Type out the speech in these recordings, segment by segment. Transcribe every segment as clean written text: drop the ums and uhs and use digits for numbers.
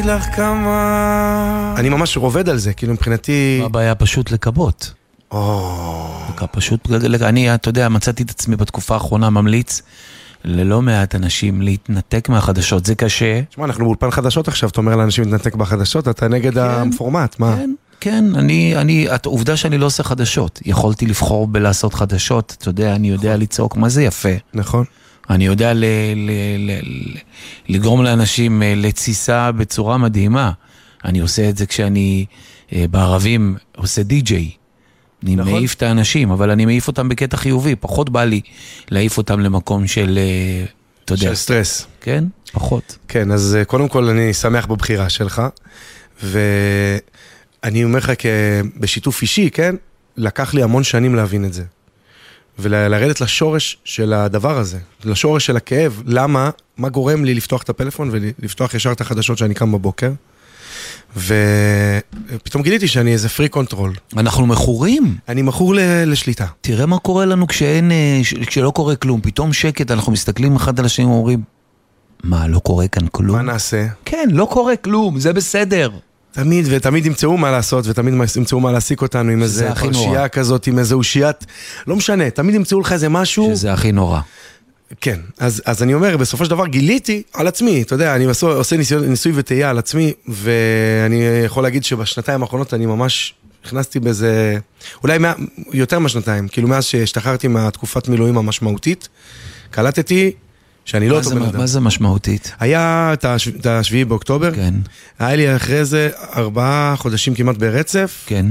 לך כמה... אני ממש רובד על זה, כאילו מבחינתי... מה הבעיה פשוט לקבות? פשוט, אני, אתה יודע, מצאתי את עצמי בתקופה האחרונה ממליץ ללא מעט אנשים להתנתק מהחדשות, זה קשה. תשמע, אנחנו באולפן חדשות עכשיו, אתה אומר לאנשים להתנתק בחדשות, אתה נגד הפורמט, מה? כן, העובדה שאני לא עושה חדשות, יכולתי לבחור בלעשות חדשות, אתה יודע, אני יודע לצעוק, מה זה יפה? נכון. אני יודע לגרום לאנשים לתסיסה בצורה מדהימה. אני עושה את זה כשאני בערבים עושה די-ג'יי. אני מעיף את האנשים, אבל אני מעיף אותם בקטע חיובי. פחות בא לי להעיף אותם למקום של, אתה יודע. של סטרס. כן? פחות. כן, אז קודם כל אני שמח בבחירה שלך, ואני אומר לך בשיתוף אישי, כן? לקח לי המון שנים להבין את זה. ולרדת לשורש של הדבר הזה, לשורש של הכאב, למה, מה גורם לי לפתוח את הפלאפון ולפתוח ישר את החדשות שאני קם בבוקר, ופתאום גיליתי שאני איזה פרי קונטרול. אנחנו מכורים. אני מכור לשליטה. תראה מה קורה לנו כשלא קורה כלום, פתאום שקט, אנחנו מסתכלים אחד על השני ואומרים, מה, לא קורה כאן כלום? מה נעשה? כן, לא קורה כלום, זה בסדר. ותמיד ימצאו מה לעשות, ותמיד ימצאו מה להסיק אותנו עם איזה פרשייה כזאת, עם איזה אושיית, לא משנה, תמיד ימצאו לך איזה משהו. שזה הכי נורא. כן, אז אני אומר, בסופו של דבר גיליתי על עצמי, אתה יודע, אני עושה ניסוי וטעייה על עצמי, ואני יכול להגיד שבשנתיים האחרונות אני ממש הכנסתי בזה, אולי יותר מהשנתיים, כאילו מאז שהשתחררתי מהתקופת מילואים המשמעותית, קלטתי שאני לא אותו בן אדם. מה זה משמעותית? היה את השביעי באוקטובר, כן. היה לי אחרי זה 4 חודשים כמעט ברצף, כן.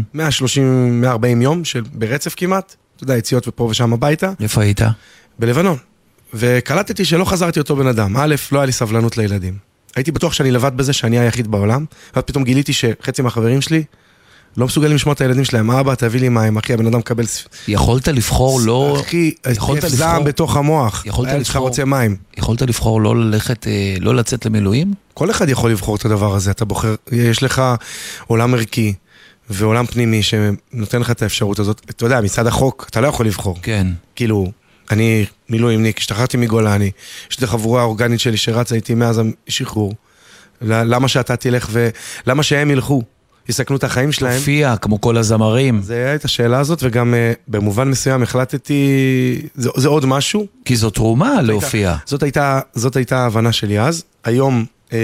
140 יום ברצף כמעט, אתה יודע, יציאות ופה ושם הביתה. איפה היית? בלבנון. וקלטתי שלא חזרתי אותו בן אדם. א', לא היה לי סבלנות לילדים. הייתי בטוח שאני לבד בזה, שאני היחיד בעולם, ואז פתאום גיליתי שחצי מהחברים שלי לא מסוגלים לשמוע את הילדים שלהם. אבא, תביא לי מים, אחי, הבן אדם קבל... יכולת לבחור לא... אחי, זעם בתוך המוח. היה לך רוצה מים. יכולת לבחור לא ללכת, לא לצאת למילואים? כל אחד יכול לבחור את הדבר הזה. אתה בוחר, יש לך עולם ערכי ועולם פנימי שנותן לך את האפשרות הזאת. אתה יודע, מצד החוק, אתה לא יכול לבחור. כן. כאילו, אני מילואימניק, השתחררתי מגולני, יש את החבורה האורגנית שלי שרצה איתי מאז השחרור. למה שאתה תלך ולמה שהם ילכו? יסכנו את החיים שלהם. תופיע, כמו כל הזמרים. זה היה את השאלה הזאת, וגם במובן מסוים החלטתי, זה עוד משהו. כי זו תרומה להופיע. זאת הייתה ההבנה שלי אז. היום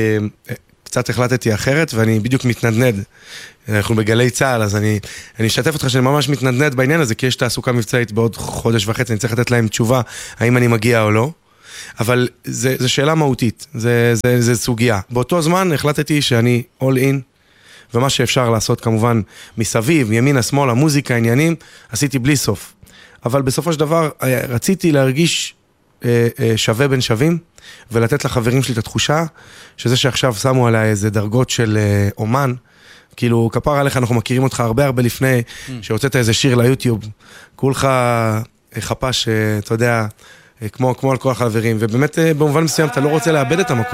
קצת החלטתי אחרת, ואני בדיוק מתנדנד. אנחנו בגלי צהל, אז אני אשתף אותך שאני ממש מתנדנד בעניין הזה, כי יש תעסוקה מבצעית בעוד חודש וחצי, אני צריך לתת להם תשובה, האם אני מגיע או לא. אבל זה שאלה מהותית, זה סוגיה. באותו זמן החלטתי שאני all in, ומה שאפשר לעשות כמובן מסביב, ימינה, שמאלה, מוזיקה, עניינים, עשיתי בלי סוף. אבל בסופו של דבר רציתי להרגיש שווה בין שווים, ולתת לחברים שלי את התחושה, שזה שעכשיו שמו עליי איזה דרגות של אומן, כאילו כפר עליך, אנחנו מכירים אותך הרבה לפני, שהוצאת איזה שיר ליוטיוב, כולך חפש, אתה יודע, כמו על כל החברים, ובאמת במובן מסוים אתה לא רוצה לאבד את המקום.